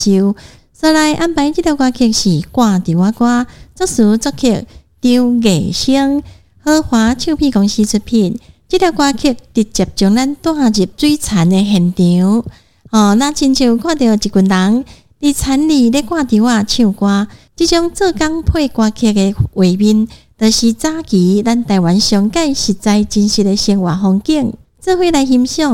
就所来安排这条歌曲是挂伫我歌，作词作曲张艺兴，豪华唱片公司出品。这条歌曲直接将咱带入水田的现场。那亲像看到一群人伫田里咧挂伫我唱歌，这种做工配歌曲的画面，就是早期咱台湾上界实在真实的生活风景，做伙来欣赏。